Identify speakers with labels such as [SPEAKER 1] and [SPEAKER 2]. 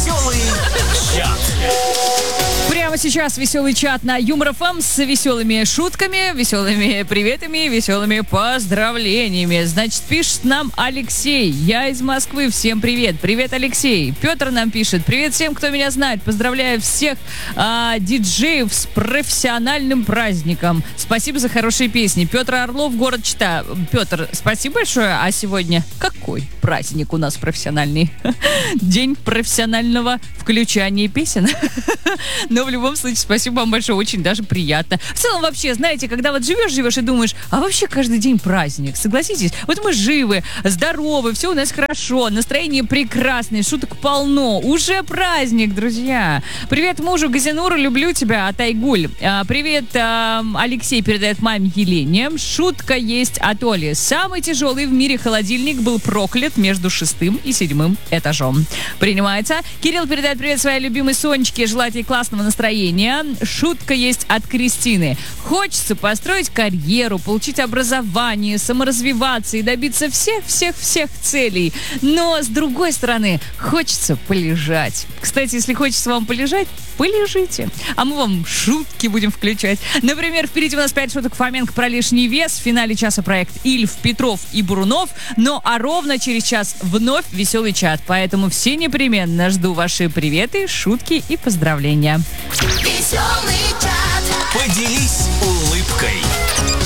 [SPEAKER 1] Веселый чат.
[SPEAKER 2] Прямо сейчас веселый чат на Юмор ФМ с веселыми шутками, веселыми приветами, веселыми поздравлениями. Значит, пишет нам Алексей. Я из Москвы. Всем привет. Привет, Алексей. Петр нам пишет. Привет всем, кто меня знает. Поздравляю всех диджеев с профессиональным праздником. Спасибо за хорошие песни. Петр Орлов, город Чита. Петр, спасибо большое. А сегодня какой праздник у нас профессиональный? День профессионального включания песен. Но в любом случае, спасибо вам большое, очень даже приятно. В целом вообще, знаете, когда вот живешь и думаешь, а вообще каждый день праздник, согласитесь? Вот мы живы, здоровы, все у нас хорошо, настроение прекрасное, шуток полно, уже праздник, друзья. Привет мужу Газинуру, люблю тебя, от Айгуль. Привет, Алексей передает маме Елене. Шутка есть от Оли. Самый тяжелый в мире холодильник был проклят между 6-м и 7-м этажом. Принимается. Кирилл передает привет своей любимой Сонечке, желает ей классного настроения. Шутка есть от Кристины. Хочется построить карьеру, получить образование, саморазвиваться и добиться всех целей. Но, с другой стороны, хочется полежать. Кстати, если хочется вам полежать, полежите. А мы вам шутки будем включать. Например, впереди у нас 5 шуток Фоменко про лишний вес. В финале часа проект Ильф, Петров и Бурунов. Ну а ровно через час вновь веселый чат. Поэтому все непременно жду ваши приветы, шутки и поздравления.
[SPEAKER 1] Веселый чат. Поделись